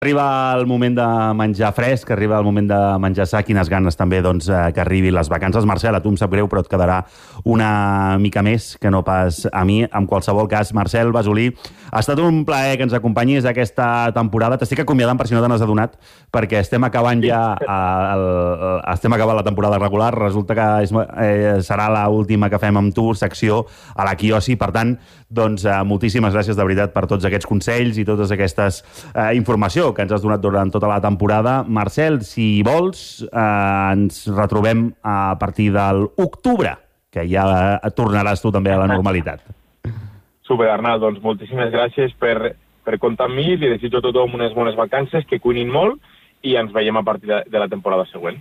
Arriba el moment de menjar fresc, arriba el moment de menjar sa, quines ganes també doncs, que arribi les vacances. Marcel, a tu em sap greu, però et quedarà una mica més que no pas a mi. En qualsevol cas, Marcel Basolí, ha estat un plaer que ens acompanyis aquesta temporada. T'estic acomiadant per si no te n'has adonat, perquè estem acabant ja estem acabant la temporada regular. Resulta que serà l'última que fem amb tu, secció a la Quiosi. Per tant, doncs, moltíssimes gràcies de veritat per tots aquests consells i totes aquestes informació que ens has donat durant tota la temporada. Marcel, si vols, ens retrobem a partir de l'octubre, que ja tornaràs tu també a la normalitat. Super, Arnald, doncs moltíssimes gràcies per comptar amb mi. Li desitjo a tothom unes bones vacances, que cuinin molt i ens veiem a partir de la temporada següent.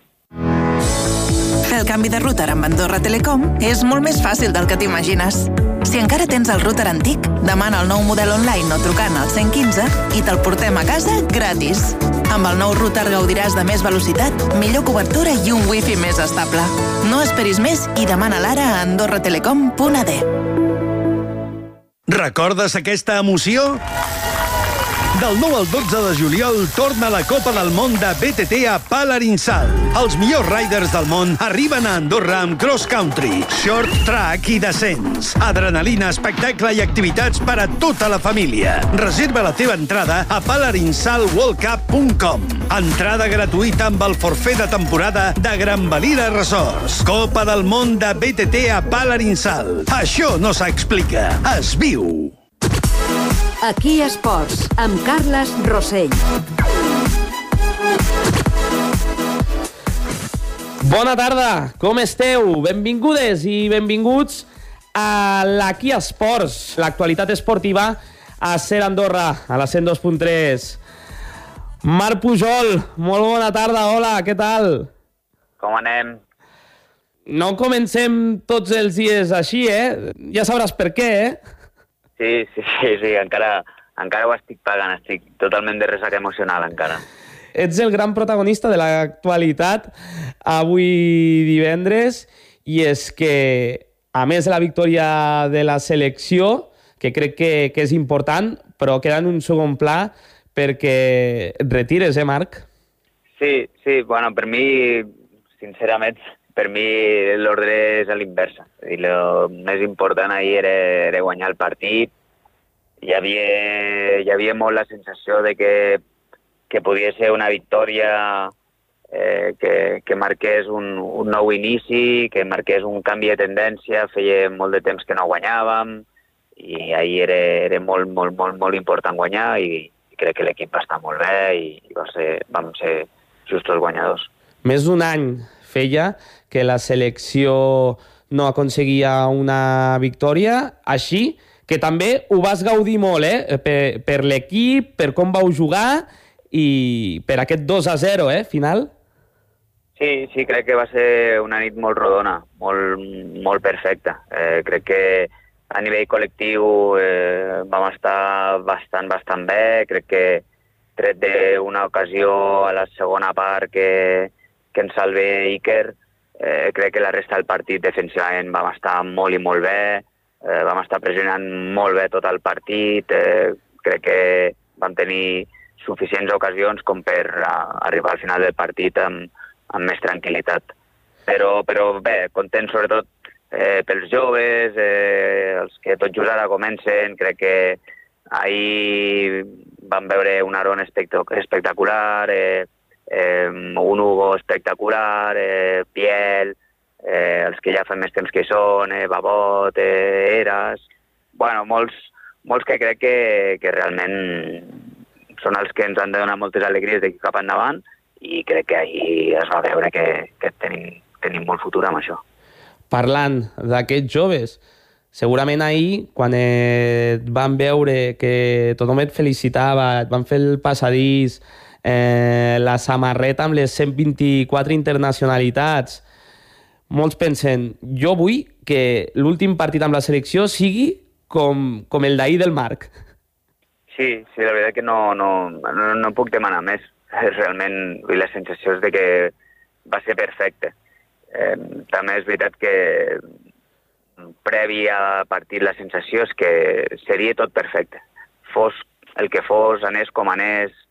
Fer el canvi de router amb Andorra Telecom és molt més fàcil del que t'imagines. Si encara tens el router antic, demana el nou model online o trucant al 115 i te'l portem a casa gratis. Amb el nou router gaudiràs de més velocitat, millor cobertura i un wifi més estable. No esperis més i demana-la ara a andorratelecom.ad. Recordes aquesta emoció? Del 9 al 12 de juliol torna la Copa del Món de BTT a Palarinsal. Els millors riders del món arriben a Andorra amb cross country, short track i descens. Adrenalina, espectacle i activitats per a tota la família. Reserva la teva entrada a palarinsal.worldcup.com. Entrada gratuïta amb el forfait de temporada de Gran Valira Resorts. Copa del Món de BTT a Palarinsal. Això no s'explica, es viu. Aquí Esports, amb Carles Rossell. Bona tarda, com esteu? Benvingudes i benvinguts a l'Aquí Esports, l'actualitat esportiva a Ser Andorra, a la 102.3. Marc Pujol, molt bona tarda, hola, què tal? Com anem? No comencem tots els dies així, Ja sabràs per què, Sí, encara ho estic pagant, estic totalment de ressaca emocional encara. Ets el gran protagonista de l'actualitat avui divendres, i és que, a més de la victòria de la selecció, que crec que és important, però queda en un segon pla perquè et retires, Marc? Sí, bueno, per mi, sincerament, l'ordre és a l'inversa. El més important ahir era guanyar el partit. Hi havia molt la sensació de que podia ser una victòria que marqués un nou inici, que marqués un canvi de tendència. Feia molt de temps que no guanyàvem i ahir era molt important guanyar, i crec que l'equip va estar molt bé i vam ser justos guanyadors. Més d'un any feia que la selecció no aconseguia una victòria, així que també ho vas gaudir molt, per l'equip, per com vau jugar i per aquest 2-0, final? Sí, crec que va ser una nit molt rodona, molt perfecta. Crec que a nivell col·lectiu vam estar bastant bé. Crec que tret d'una ocasió a la segona part que ens salva Iker, crec que la resta del partit defensivament vam estar molt i molt bé, vam estar pressionant molt bé tot el partit, crec que vam tenir suficients ocasions com per arribar al final del partit amb més tranquil·litat. Però bé, content sobretot pels joves, els que tot just ara comencen. Crec que ahir vam veure un Aron espectacular, un Hugo espectacular, Piel, els que ja fa més temps que hi són, Babot, Eras... Bueno, molts que crec que realment són els que ens han de donar moltes alegries d'aquí cap endavant, i crec que ahir es va veure que tenim molt futur amb això. Parlant d'aquests joves, segurament ahir, quan et van veure que tothom et felicitava, et van fer el passadís, la samarreta amb les 124 internacionalitats, molts pensen, jo vull que l'últim partit amb la selecció sigui com el d'ahir del Marc. Sí, la veritat que no puc demanar més. Realment, la sensació és de que va ser perfecte. També és veritat que previ a partir la sensació és que seria tot perfecte. Fos el que fos, anés com anés,